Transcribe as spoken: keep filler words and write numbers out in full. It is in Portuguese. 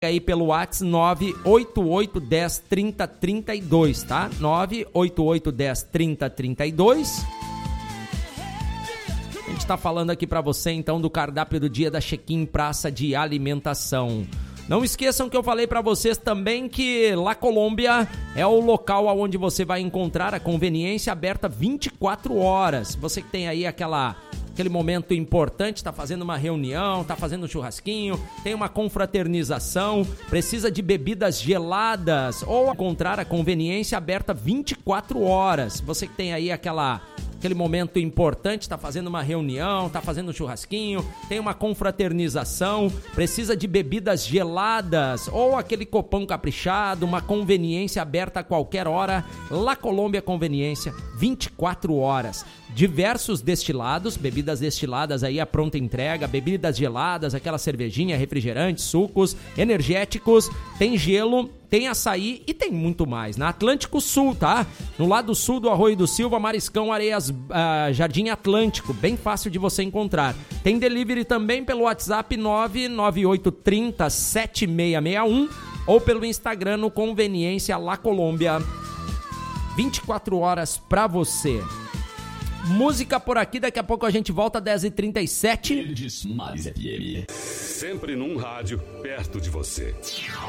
aí pelo WhatsApp nove oito oito um zero trinta trinta e dois, tá? nove oito oito um zero trinta trinta e dois. A gente tá falando aqui pra você então do cardápio do dia da Check-in Praça de Alimentação. Não esqueçam que eu falei pra vocês também que La Colômbia é o local onde você vai encontrar a conveniência aberta vinte e quatro horas. Você que tem aí aquela... aquele momento importante, está fazendo uma reunião, está fazendo um churrasquinho, tem uma confraternização, precisa de bebidas geladas ou encontrar a conveniência aberta vinte e quatro horas. Você que tem aí aquela... aquele momento importante, está fazendo uma reunião, está fazendo um churrasquinho, tem uma confraternização, precisa de bebidas geladas ou aquele copão caprichado, uma conveniência aberta a qualquer hora. La Colômbia Conveniência, vinte e quatro horas. Diversos destilados, bebidas destiladas aí à pronta entrega, bebidas geladas, aquela cervejinha, refrigerantes, sucos, energéticos, tem gelo, tem açaí e tem muito mais. Na Atlântico Sul, tá? No lado sul do Arroio do Silva, Mariscão, Areias, uh, Jardim Atlântico, bem fácil de você encontrar. Tem delivery também pelo WhatsApp nove nove oito três zero sete seis seis um ou pelo Instagram no Conveniência La Colômbia. vinte e quatro horas pra você. Música por aqui, daqui a pouco a gente volta às dez e trinta e sete. Sempre num rádio perto de você.